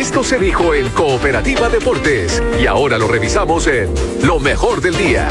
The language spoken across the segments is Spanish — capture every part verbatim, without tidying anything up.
Esto se dijo en Cooperativa Deportes y ahora lo revisamos en Lo Mejor del Día.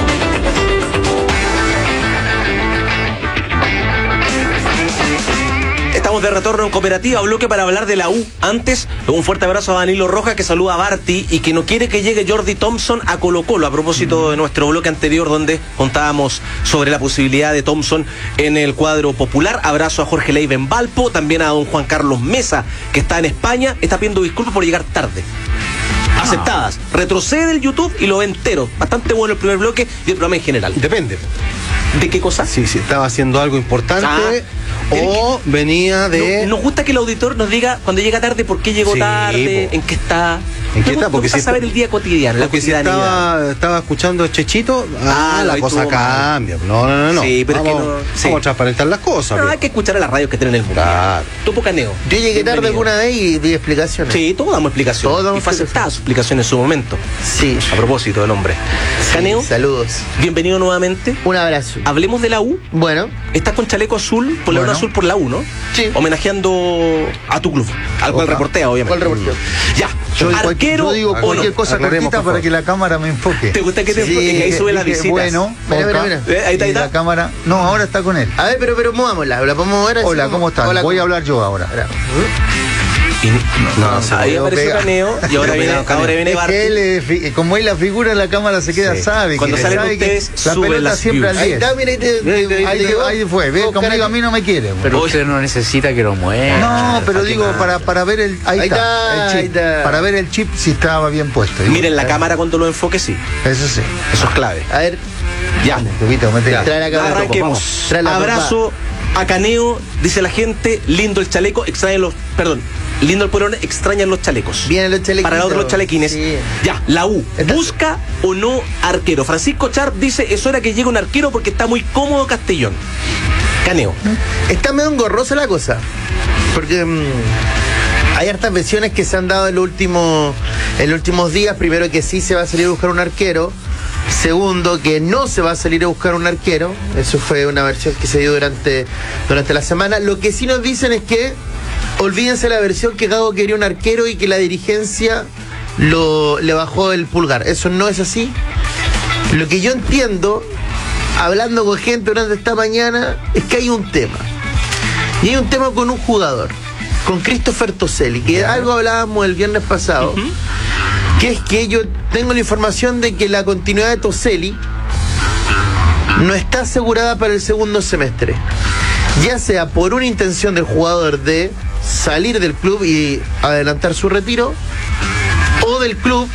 Estamos de retorno en Cooperativa, bloque para hablar de la U. Antes, un fuerte abrazo a Danilo Rojas, que saluda a Barty y que no quiere que llegue Jordi Thompson a Colo Colo, a propósito de nuestro bloque anterior donde contábamos sobre la posibilidad de Thompson en el cuadro popular. Abrazo a Jorge Leiva en Valpo, también a don Juan Carlos Mesa, que está en España, está pidiendo disculpas por llegar tarde. Aceptadas. Retrocede el YouTube y lo ve entero. Bastante bueno el primer bloque y el programa en general. Depende. ¿De qué cosa? Sí, si estaba haciendo algo importante ah, o que, venía de... No, nos gusta que el auditor nos diga cuando llega tarde por qué llegó sí, tarde, po. en qué está... ¿En qué está? Porque si saber el día cotidiano, porque la si estaba, estaba escuchando Chechito, ah, ah la cosa cambia. No, no, no, no. Sí, pero vamos, es que no, sí. vamos a transparentar las cosas. No, pero hay que escuchar a las radios que tienen el mundo. Claro. Topo Caneo. Yo llegué tarde Bienvenido. alguna vez y di explicaciones. Sí, todos damos explicaciones. Todos damos y fue aceptada su explicación en su momento. Sí. A propósito del hombre. Sí, Caneo. Saludos. Bienvenido nuevamente. Un abrazo. Hablemos de la U. Bueno. Estás con chaleco azul, por la bueno. azul por la U, ¿no? Sí. Homenajeando a tu club. Al cual reportea, obviamente. ¿Cuál reporteo? Ya. Yo, arquero. Yo digo cualquier no, cosa cortita para que la cámara me enfoque. ¿Te gusta que te sí, enfoque? Que ahí sube las visitas. Bueno, mira, mira, mira. ¿Eh? Ahí está, ahí está. La cámara. No, ahora está con él. A ver, pero, pero movámosla. ¿La podemos mover? Hola, ¿cómo, ¿cómo estás? Voy ¿cómo? a hablar yo ahora. Y, no, no, no, ahí apareció Caneo y ahora viene, ahora viene Barty. Él, como es la figura en la cámara se queda, sí. sabe. Cuando que salen sabe ustedes, la pelota siempre views. al diez. Ahí está, mira, ahí, te, ahí, ahí, ahí fue. ¿Ves? Conmigo a mí no me quiere. Pero usted no necesita que lo mueva. No, pero digo, para, para ver el. Ahí, ahí está, está, el chip, ahí está. Para ver el chip si estaba bien puesto. Miren la cámara cuando lo enfoque, sí. Eso sí. Eso es clave. A ver. Ya. ya. Trae la cámara. Arranquemos. Trae la Abrazo a Caneo, dice la gente. Lindo el chaleco, extrañan los. Perdón. Lindo el polón, extrañan los chalecos. Vienen los chalequines. Para otros los chalequines. Sí. Ya, la U. ¿Busca o no arquero? Francisco Charp dice, es hora que llegue un arquero porque está muy cómodo Castellón. Caneo. Está medio engorrosa la cosa. Porque mmm, hay hartas versiones que se han dado en los últimos, en los últimos días. Primero, que sí se va a salir a buscar un arquero. Segundo, que no se va a salir a buscar un arquero. Eso fue una versión que se dio durante, durante la semana. Lo que sí nos dicen es que olvídense la versión que Gago quería un arquero y que la dirigencia lo, le bajó el pulgar. Eso no es así. Lo que yo entiendo, hablando con gente durante esta mañana, es que hay un tema. Y hay un tema con un jugador, con Christopher Toselli, que algo hablábamos el viernes pasado, uh-huh. que es que yo tengo la información de que la continuidad de Toselli no está asegurada para el segundo semestre. Ya sea por una intención del jugador de salir del club y adelantar su retiro, o del club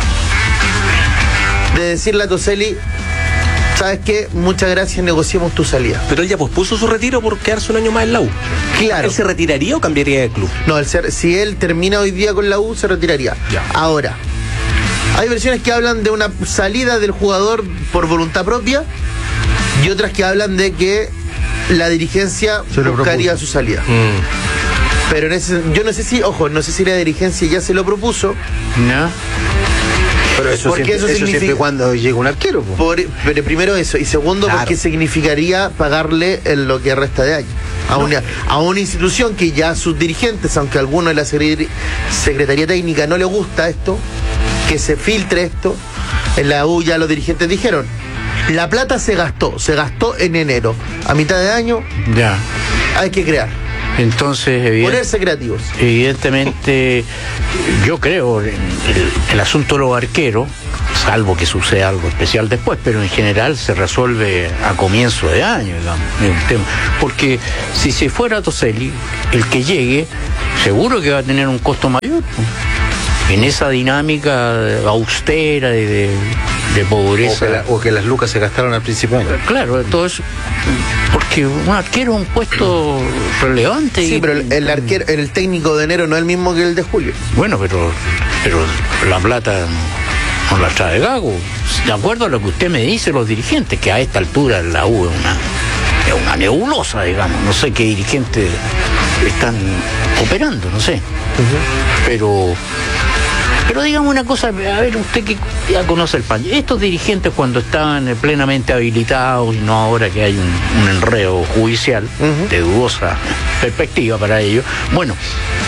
de decirle a Toselli, ¿sabes qué? Muchas gracias, negociemos tu salida. Pero él ya pospuso su retiro por quedarse un año más en la U. Claro. ¿Él se retiraría o cambiaría de club? No, el ser, si él termina hoy día con la U, se retiraría. Ya. Ahora, hay versiones que hablan de una salida del jugador por voluntad propia y otras que hablan de que la dirigencia buscaría su salida. Mm. Pero en ese, yo no sé si, ojo, no sé si la dirigencia ya se lo propuso. No. Pero eso, porque siempre, eso, eso significa, siempre cuando llega un arquero. Por, pero primero eso, y segundo, claro. porque significaría pagarle en lo que resta de año. A, no. una, a una institución que ya sus dirigentes, aunque a algunos de la Secretaría Técnica no le gusta esto, que se filtre esto, en la U ya los dirigentes dijeron, la plata se gastó, se gastó en enero. A mitad de año, ya hay que crear. Entonces, evident- ponerse creativos. Evidentemente, yo creo, el, el asunto de los arqueros, salvo que suceda algo especial después, pero en general se resuelve a comienzo de año, digamos, es un tema. Porque si se fuera Toselli, el que llegue, seguro que va a tener un costo mayor, ¿no? En esa dinámica austera de, de, de pobreza. O que, la, o que las lucas se gastaron al principio. Claro, todo eso. Porque un arquero es un puesto relevante. Sí, y, pero el, el arquero, el técnico de enero no es el mismo que el de julio. Bueno, pero, pero la plata no la trae Gago. De acuerdo a lo que usted me dice, los dirigentes, que a esta altura la U es una, es una nebulosa, digamos. No sé qué dirigentes están operando, no sé. Uh-huh. Pero... Pero digamos una cosa, a ver, usted que ya conoce el pan. Estos dirigentes cuando estaban plenamente habilitados, y no ahora que hay un, un enredo judicial uh-huh. de dudosa perspectiva para ellos, bueno,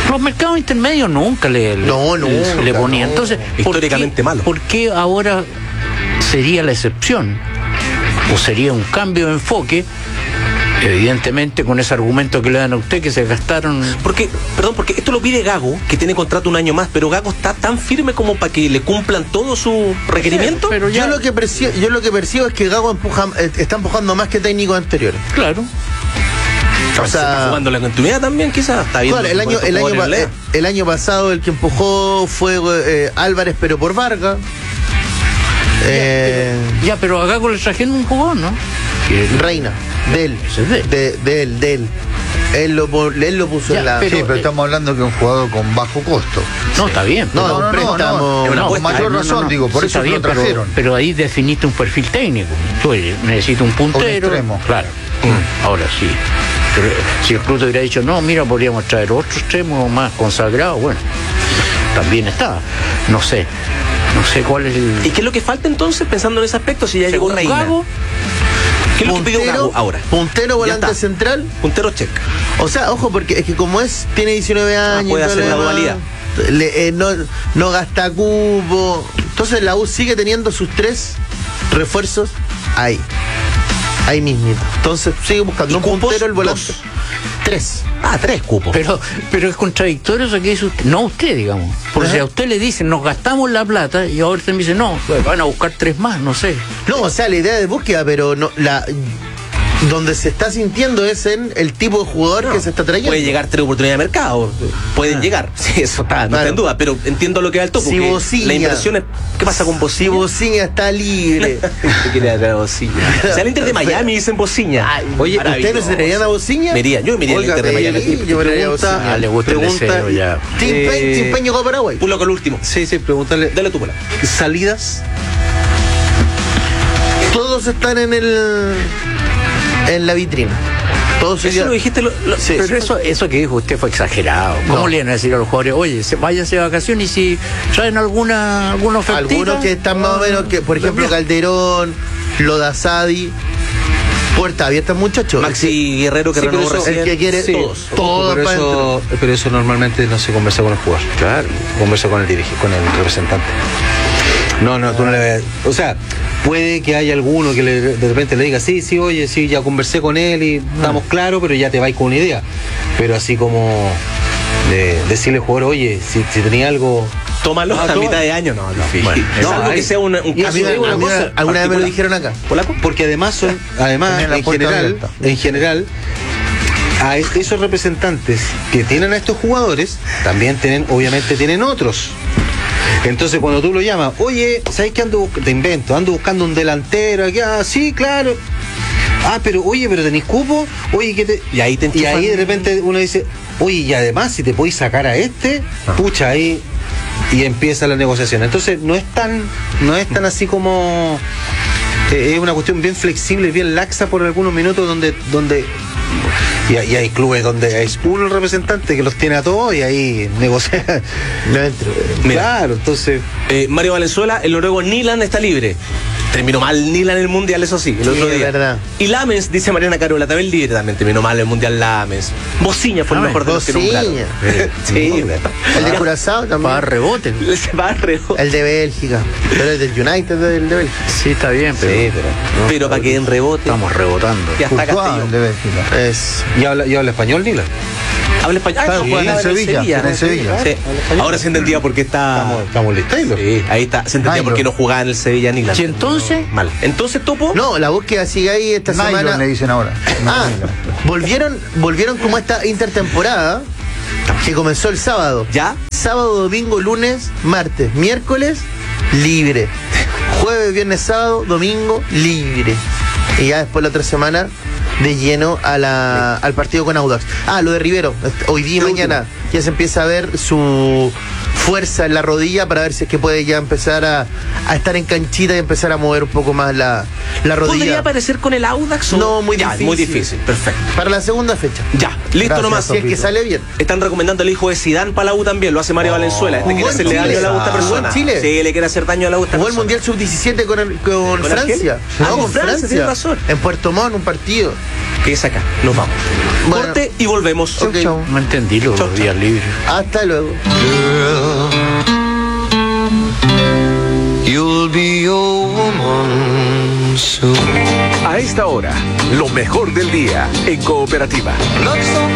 Los mercados intermedios nunca le, le, No, nunca, le ponían. no. Entonces, ¿por Históricamente qué- malo. ¿por qué ahora sería la excepción? ¿O sería un cambio de enfoque? Evidentemente con ese argumento que le dan a usted que se gastaron. Porque, perdón, porque esto lo pide Gago, que tiene contrato un año más, pero Gago está tan firme como para que le cumplan todos sus requerimientos. Pero ya, Yo lo que percibo, yo lo que percibo es que Gago empuja, eh, está empujando más que técnicos anteriores. claro. O Se está sea, jugando la continuidad también, quizás. Está viendo claro, el año, el, año, pa- eh, el año pasado el que empujó fue eh, Álvarez, pero por Vargas. Eh, Ya, pero a Gago le trajeron un jugador, ¿no? Que- Reina, de él, Ese es de él. de, de él, de él. Él lo, po- él lo puso Ya, en la... pero- Sí, pero estamos hablando que es un jugador con bajo costo. No, está bien. No, pero- un préstamo. Es una no, con apuesta, mayor no, no, razón, no. digo, por Sí, eso está que lo bien, pero- trajeron. Pero, ahí definiste un perfil técnico. Oye, necesito un puntero. Un extremo. Claro. Ahora sí. Pero, si el club te hubiera dicho, no, mira, podríamos traer otro extremo más consagrado, bueno, también está. No sé. No sé cuál es el. ¿Y qué es lo que falta entonces, pensando en ese aspecto, si ya llegó Según Reina? Gago, ¿Qué es lo que pidió Puntero, Gago ahora? puntero, Ya volante está. central. Puntero check. O sea, ojo, porque es que como es, tiene diecinueve años. puede y todo hacer lo la demás, dualidad. le- eh, no, no gasta cupo. Entonces la U sigue teniendo sus tres refuerzos ahí. Ahí mismito. Entonces sigue buscando ¿Y un cupos? puntero, el volante. Dos. Tres. Ah, tres cupos. pero, pero es contradictorio eso que dice usted. No usted, digamos. Porque Ajá. si a usted le dicen, nos gastamos la plata, y ahora usted me dice, no, pues, van a buscar tres más, no sé. No, o sea, la idea de búsqueda, pero no la donde se está sintiendo es en el tipo de jugador que se está trayendo. Puede llegar tres oportunidades de mercado. Pueden llegar. Sí, eso está, no Claro. está en duda. Pero entiendo lo que va el topo. Si que Bociña- la inversión es. ¿Qué pasa con Si Bociña? Bociña está libre. ¿Qué quiere traer a Bociña? O sea, el Inter de Miami dicen Bociña. Oye, ¿ustedes no se traerían a Bociña? Me iría, yo me iría al Oiga, Inter de me Miami. iría, yo me iría a Bociña. Ah, le gusta el Pregunta, deseo, ya. Team Eh, Pain, Team Pain llegó a Paraguay. Pulo con el último. Sí, sí, preguntarle. Dale tu bola. Salidas. Todos están en el en la vitrina. Todos Eso sería- lo dijiste. Lo, lo- Sí. Pero eso, eso que dijo usted fue exagerado. ¿Cómo No. le iban a decir a los jugadores, oye, se, váyanse de vacaciones y si traen alguna, alguna ofertita? Algunos que están más o menos, que por ejemplo Calderón, Lodazadi, puerta abierta, muchachos. Maxi Guerrero que Sí, pero renovó eso- recién. el que quiere Sí, todos. todo pero, para eso, pero eso normalmente no se conversa con el jugador. Claro. Conversa con el dirige, con el representante. No, no, tú no le vas a- O sea, puede que haya alguno que le- de repente le diga, sí, sí, oye, sí, ya conversé con él y estamos claros, pero ya te vais con una idea. Pero así como de decirle al jugador, oye, si, si tenía algo. Tómalo Ah, a toma. mitad de año. No, no. Bueno, es no, algo que ahí- sea un, un y caso eso de es una una cosa. cosa Alguna vez me lo particular. dijeron acá. ¿Polaco? Porque además son, además, Tenían la en puerta general, abierta. en general, a es- esos representantes que tienen a estos jugadores, también tienen, obviamente tienen otros. Entonces cuando tú lo llamas, oye, ¿sabes qué ando buscando? Te invento, ando buscando un delantero, aquí, ah, sí, claro. Ah, pero oye, pero tenéis cupo, oye, que te. Y ahí te Y ahí enchufan. de repente uno dice, oye, y además si te podéis sacar a este, Ah. pucha, ahí. Y empieza la negociación. Entonces no es tan, no es tan así como. eh, es una cuestión bien flexible, bien laxa por algunos minutos donde, donde y, y hay clubes donde es uno el representante que los tiene a todos y ahí negocia. No entro. Mira. Claro, entonces. Eh, Mario Valenzuela, el noruego Nilan está libre. Terminó mal Nilan en el mundial, eso sí, el Sí, otro es día. verdad. Y Lamens, dice Mariana Carola, también libre también. Terminó mal el mundial Lamens. Bociña fue el Lamens, mejor de los que nombraron. Bociña. Eh, Sí, El de Curazao Para también. rebote. se va a rebote. El de Bélgica. Pero el del United del de Bélgica. Sí, está bien, pero, Sí, pero. Pero para que en rebote. estamos rebotando. Ya está Courtois, Castellón. de Bélgica. Es. ¿Y habla, y habla español, Nila? Habla español. Claro, sí, juega en habla Sevilla, en Sevilla. Sí. Ahora se entendía por qué está. Estamos, estamos listos. Sí, ahí está. Se entendía Nairo. por qué no jugaba en el Sevilla Nilan. ¿Y entonces? Mal. Entonces, Topo. No, la búsqueda sigue ahí esta Nylon semana. le dicen ahora. Ah, Nylon. volvieron, volvieron como esta intertemporada que comenzó el sábado. ¿Ya? Sábado, domingo, lunes, martes, miércoles, libre. Jueves, viernes, sábado, domingo, libre. Y ya después la otra semana de lleno a la, al partido con Audax. Ah, lo de Rivero. Hoy día y mañana ya se empieza a ver su fuerza en la rodilla para ver si es que puede ya empezar a, a estar en canchita y empezar a mover un poco más la, la rodilla. ¿Podría aparecer con el Audax? O... No, muy ya, difícil. muy difícil, perfecto. Para la segunda fecha. Ya, listo Gracias, nomás. si es que sale bien. Están recomendando el hijo de Zidane para la U también, lo hace Mario Valenzuela. Este Jugó quiere en hacerle Chile. daño a la U a esta Jugó en persona. Chile. Sí, le quiere hacer daño a la U a esta Jugó el persona. Mundial sub diecisiete con, el- con, ¿Con Francia. Argelia? No, Ah, con con Francia, Francia. tienes razón. En Puerto Montt, un partido. Que es acá, nos vamos. Bueno. Corte y volvemos. Ok. No entendí los Chau, chau. días libres. Hasta luego. You'll be your woman soon. A esta hora, lo mejor del día en Cooperativa. Looks so